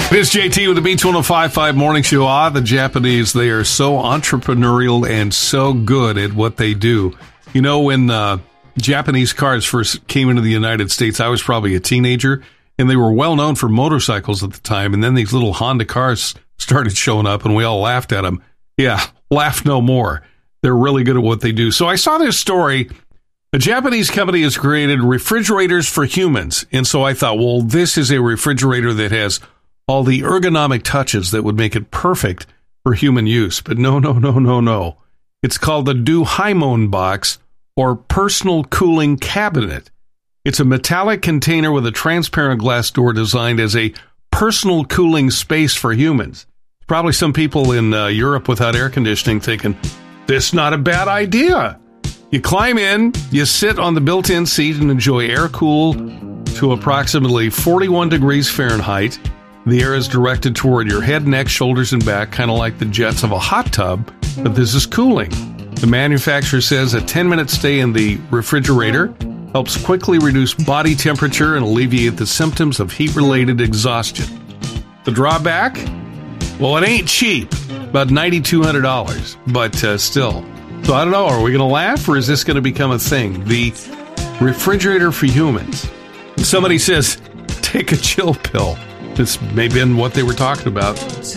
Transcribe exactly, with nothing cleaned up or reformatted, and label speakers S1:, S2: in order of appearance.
S1: It's J T with the Beach one oh five point five Morning Show. Ah, the Japanese, they are so entrepreneurial and so good at what they do. You know, when uh, Japanese cars first came into the United States, I was probably a teenager, and they were well known for motorcycles at the time. And then these little Honda cars started showing up, and we all laughed at them. Yeah, laugh no more. They're really good at what they do. So I saw this story. A Japanese company has created refrigerators for humans. And so I thought, well, this is a refrigerator that has all the ergonomic touches that would make it perfect for human use. But no, no, no, no, no. It's called the Duhaimon box, or personal cooling cabinet. It's a metallic container with a transparent glass door designed as a personal cooling space for humans. Probably some people in uh, Europe without air conditioning thinking, this is not a bad idea. You climb in, you sit on the built-in seat and enjoy air cool to approximately forty-one degrees Fahrenheit. The air is directed toward your head, neck, shoulders, and back, kind of like the jets of a hot tub, but this is cooling. The manufacturer says a ten-minute stay in the refrigerator helps quickly reduce body temperature and alleviate the symptoms of heat-related exhaustion. The drawback? Well, it ain't cheap, about nine thousand two hundred dollars, but uh, still. So I don't know, are we going to laugh, or is this going to become a thing? The refrigerator for humans. Somebody says, take a chill pill. This may have been what they were talking about.